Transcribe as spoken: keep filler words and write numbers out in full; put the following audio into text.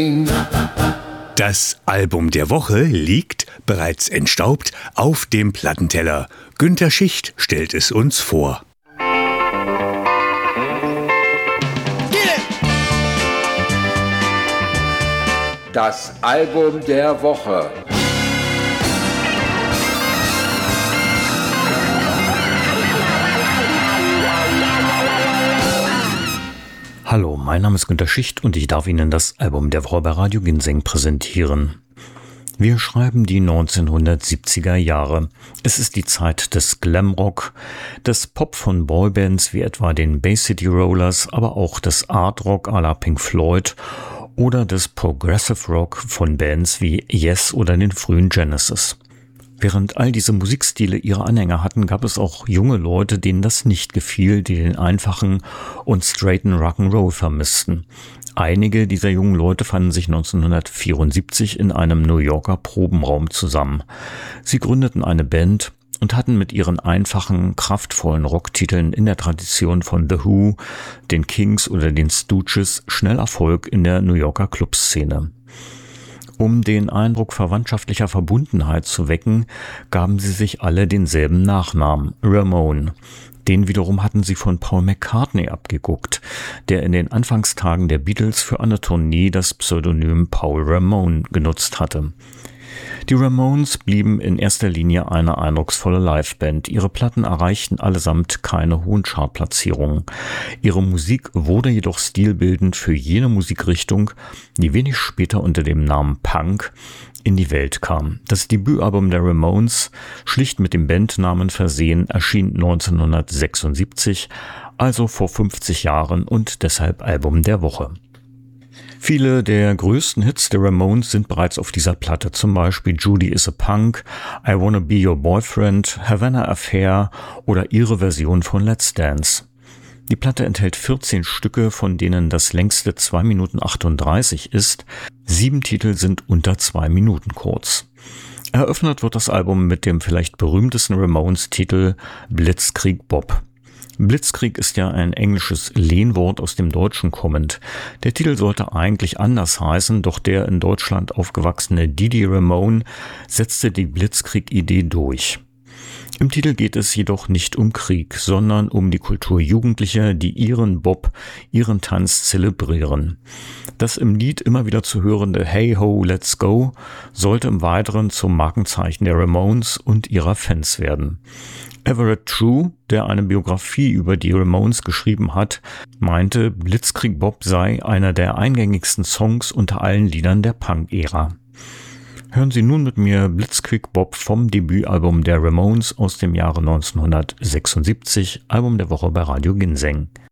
Das Album der Woche liegt, bereits entstaubt, auf dem Plattenteller. Günter Schicht stellt es uns vor. Das Album der Woche. Hallo, mein Name ist Günter Schicht und ich darf Ihnen das Album der Woche bei Radio Ginseng präsentieren. Wir schreiben die neunzehnhundertsiebziger Jahre. Es ist die Zeit des Glamrock, des Pop von Boybands wie etwa den Bay City Rollers, aber auch des Art Rock à la Pink Floyd oder des Progressive Rock von Bands wie Yes oder den frühen Genesis. Während all diese Musikstile ihre Anhänger hatten, gab es auch junge Leute, denen das nicht gefiel, die den einfachen und straighten Rock'n'Roll vermissten. Einige dieser jungen Leute fanden sich neunzehnhundertvierundsiebzig in einem New Yorker Probenraum zusammen. Sie gründeten eine Band und hatten mit ihren einfachen, kraftvollen Rocktiteln in der Tradition von The Who, den Kings oder den Stooges schnell Erfolg in der New Yorker Clubszene. Um den Eindruck verwandtschaftlicher Verbundenheit zu wecken, gaben sie sich alle denselben Nachnamen, Ramone. Den wiederum hatten sie von Paul McCartney abgeguckt, der in den Anfangstagen der Beatles für eine Tournee das Pseudonym Paul Ramone genutzt hatte. Die Ramones blieben in erster Linie eine eindrucksvolle Liveband. Ihre Platten erreichten allesamt keine hohen Chartplatzierungen. Ihre Musik wurde jedoch stilbildend für jene Musikrichtung, die wenig später unter dem Namen Punk in die Welt kam. Das Debütalbum der Ramones, schlicht mit dem Bandnamen versehen, erschien neunzehnhundertsechsundsiebzig, also vor fünfzig Jahren und deshalb Album der Woche. Viele der größten Hits der Ramones sind bereits auf dieser Platte, zum Beispiel Judy is a Punk, I Wanna Be Your Boyfriend, Havana Affair oder ihre Version von Let's Dance. Die Platte enthält vierzehn Stücke, von denen das längste zwei Minuten achtunddreißig ist. Sieben Titel sind unter zwei Minuten kurz. Eröffnet wird das Album mit dem vielleicht berühmtesten Ramones-Titel Blitzkrieg Bob. Blitzkrieg ist ja ein englisches Lehnwort aus dem Deutschen kommend. Der Titel sollte eigentlich anders heißen, doch der in Deutschland aufgewachsene Didi Ramone setzte die Blitzkrieg-Idee durch. Im Titel geht es jedoch nicht um Krieg, sondern um die Kultur Jugendlicher, die ihren Bob, ihren Tanz zelebrieren. Das im Lied immer wieder zu hörende Hey Ho, Let's Go sollte im Weiteren zum Markenzeichen der Ramones und ihrer Fans werden. Everett True, der eine Biografie über die Ramones geschrieben hat, meinte, Blitzkrieg Bob sei einer der eingängigsten Songs unter allen Liedern der Punk-Ära. Hören Sie nun mit mir Blitzkrieg Bob vom Debütalbum der Ramones aus dem Jahre neunzehnhundertsechsundsiebzig, Album der Woche bei Radio Ginseng.